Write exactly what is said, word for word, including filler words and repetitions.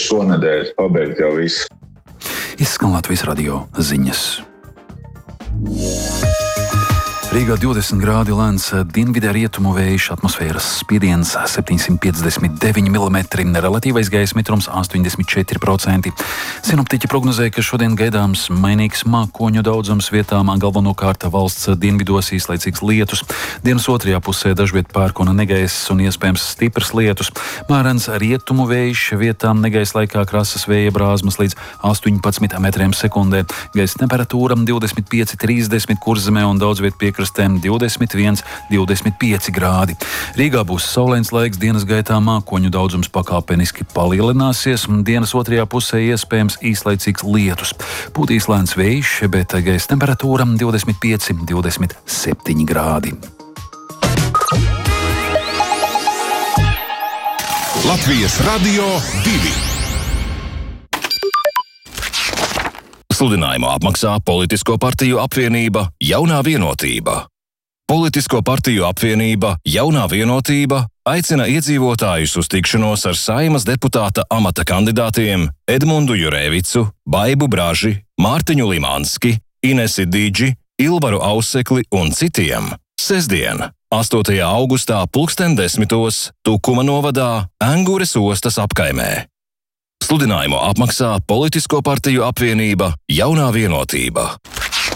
šonedēļ pabeigt jau visu. Izskan Latvijas radio ziņas. Rīgā divdesmit grādi lēns dienvidē rietumu vējš, atmosfēras spiediens septiņsimt piecdesmit deviņi milimetri, relatīvais gaisa mitrums astoņdesmit četri procenti. Sinoptiķi prognozē, ka šodien gaidāms mainīgs mākoņu daudzums vietām, galvenokārt valsts dienvidos īslaicīgs lietus. Dienas otrajā pusē dažviet pērkona negaiss un iespējams stiprs lietus. Mērens rietumu vējš, vietām negaisa laikā krasas vēja brāzmas līdz astoņpadsmit metriem sekundē. Gaisa temperatūra divdesmit pieci trīsdesmit Kurzemē un daudz viet pie krastēm divdesmit viens divdesmit pieci grādi. Rīgā būs saulains laiks, dienas gaitā mākoņu daudzums pakāpeniski palielināsies, un dienas otrajā pusē iespējams īslaicīgs lietus. Pūtīs lēns vējš, bet gaisa temperatūra divdesmit pieci divdesmit septiņi grādi. Latvijas radio divi. Sludinājumu apmaksā Politisko partiju apvienība Jaunā vienotība. Politisko partiju apvienība Jaunā vienotība aicina iedzīvotājus uz tikšanos ar Saeimas deputāta amata kandidātiem Edmundu Jurēvicu, Baibu Braži, Mārtiņu Limanski, Inesi Dīģi, Ilvaru Ausekli un citiem. Sestdien, astotajā augustā pulksten desmitos Tukuma novadā Engures ostas apkaimē. Sludinājumu apmaksā Politisko partiju apvienība Jaunā vienotība.